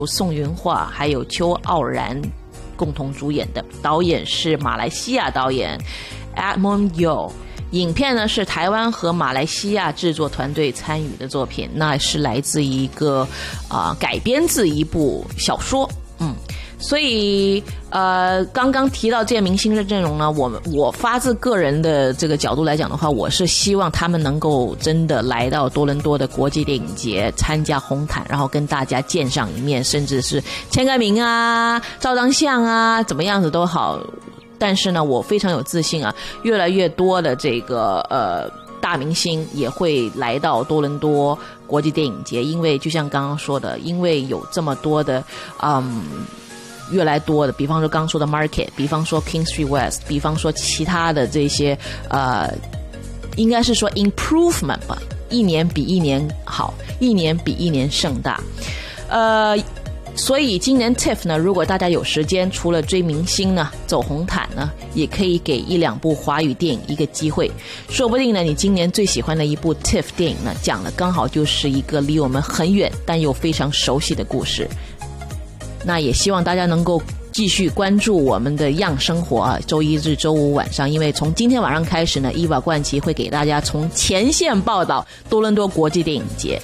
宋云桦还有邱傲然共同主演的，导演是马来西亚导演 Edmund Yeo。影片呢是台湾和马来西亚制作团队参与的作品，那是来自一个改编自一部小说。所以刚刚提到这些明星的阵容呢，我发自个人的这个角度来讲的话，我是希望他们能够真的来到多伦多的国际电影节参加红毯，然后跟大家见上一面，甚至是签个名啊、照张相啊，怎么样子都好。但是呢，我非常有自信啊，越来越多的这个大明星也会来到多伦多国际电影节，因为就像刚刚说的，因为有这么多的越来多的，比方说刚说的 Market， 比方说 King Street West， 比方说其他的这些应该是说 improvement 吧，一年比一年好，一年比一年盛大。所以今年 TIFF 呢，如果大家有时间，除了追明星呢，走红毯呢，也可以给一两部华语电影一个机会，说不定呢，你今年最喜欢的一部 TIFF 电影呢，讲的刚好就是一个离我们很远但又非常熟悉的故事。那也希望大家能够继续关注我们的样生活啊，周一至周五晚上，因为从今天晚上开始呢，伊娃冠奇会给大家从前线报道多伦多国际电影节。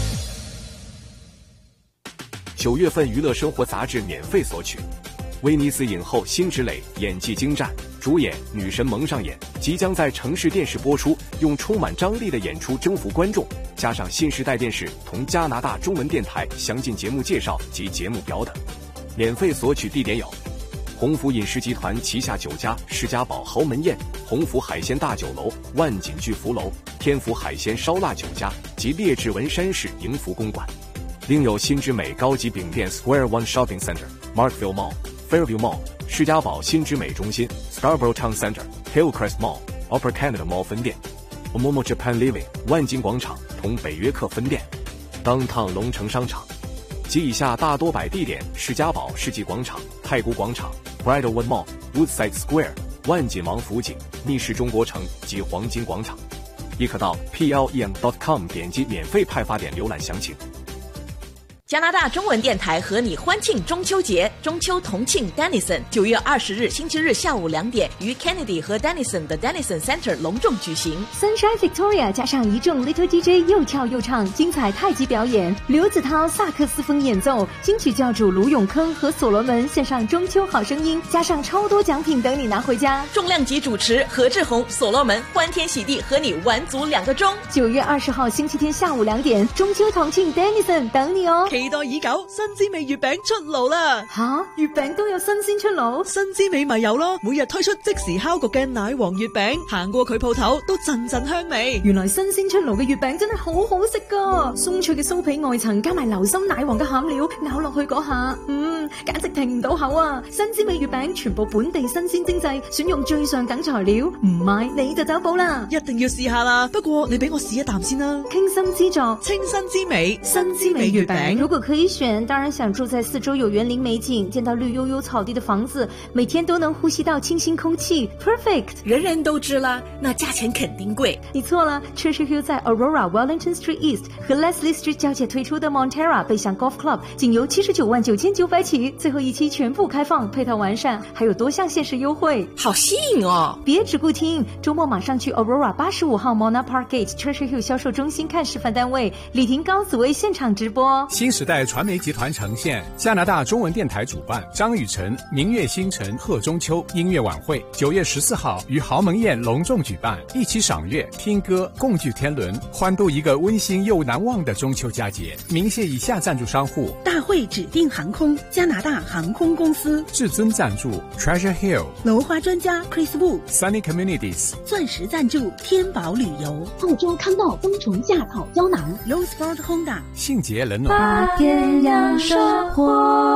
9月份娱乐生活杂志免费索取，威尼斯影后辛芷蕾演技精湛，主演女神蒙上演，即将在城市电视播出，用充满张力的演出征服观众，加上新时代电视同加拿大中文电台详尽节目介绍及节目表等。免费索取地点有鸿福饮食集团旗下酒家世家堡豪门宴、鸿福海鲜大酒楼、万锦巨福楼、天福海鲜烧腊酒家及列治文山市迎福公馆。另有新之美高级饼店 Square One Shopping Center、Markville Mall、Fairview Mall、世家堡新之美中心、Scarborough Town Center、Hillcrest Mall、Upper Canada Mall 分店、Omomo Japan Living 万金广场同北约克分店、Downtown 龙城商场及以下大多摆地点：世家堡世纪广场、太古广场、Bridlewood Mall、Woodside Square、万锦王府井、密室中国城及黄金广场。亦可到 plem.com 点击免费派发点浏览详情。 加拿大中文电台和你欢庆中秋节，中秋同庆 Denison， 9月20日星期日下午2点于 Kennedy 和 Denison 的 Denison Center 隆重举行。 Sunshine Victoria 加上一众 Little DJ 又跳又唱，精彩太极表演，刘子涛萨克斯风演奏，金曲教主卢永坑和所罗门献上中秋好声音，加上超多奖品等你拿回家。 重量级主持何志宏、所罗门欢天喜地和你玩足2个钟。 9月20号星期天下午2點，中秋同慶 Denison 等你哦。 期待已久，新滋味月餅出爐啦！ 吓，月餅都有新鮮出爐？ 新滋味咪有咯，每日推出即時烤焗嘅奶黃月餅，行過佢鋪頭都陣陣香味。 原來新鮮出爐嘅月餅真係好好食噶，鬆脆嘅酥皮外層加埋流心奶黃嘅餡料，咬落去嗰下，簡直停唔到口啊！新滋味月餅全部本地新鮮精製，選用最上等材料，唔買你就走寶啦！ 一定要試下啦！不過你俾我試一啖先啦。 傾心之作， 清新之美，新滋味月餅。 如果可以選，當然想住在四周有園林美景，見到綠油油草地的房子，每天都能呼吸到清新空氣 ，perfect。 人人都知啦，那價錢肯定貴。 你錯了 ，Treasure Hill 在 Aurora Wellington Street East 和 Leslie Street 交界推出的 Montera 背向 Golf Club， 僅由799900起，最後一期全部開放，配套完善，還有多項限時優惠， 好吸引哦！ 別只顧聽，周末馬上去 Aurora 85號 Mona Park Gate Treasure Hill 銷售中心看示範單位，李婷高子薇現場直播。 新時代傳媒集團呈現，加拿大中文電台主辦，張雨晨、明月星辰賀中秋音樂晚會，9月14號於豪門宴隆重舉辦，一起賞月、聽歌、共聚天倫，歡度一個溫馨又難忘的中秋佳節。明謝以下贊助商戶： 大會指定航空、加拿大航空公司； 至尊贊助 Treasure Hill； 樓花專家 Chris Wu；Sunny Communities； 鑽石贊助天寶旅遊；澳洲康道冬蟲夏草膠囊；Roseburg Honda； 信捷冷暖。 8點養生活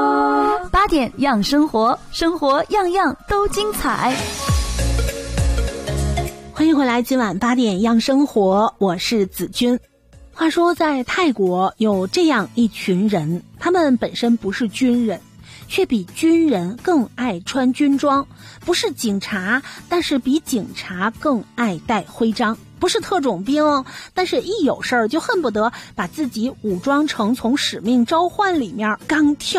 ，8點養生活，生活樣樣都精彩。 歡迎回來，今晚8點養生活，我是子君。話說在泰國有這樣一群人，他們本身不是軍人，卻比軍人更愛穿軍裝，不是警察，但是比警察更愛戴徽章。 不是特种兵，但是一有事儿就恨不得把自己武装成从使命召唤里面刚跳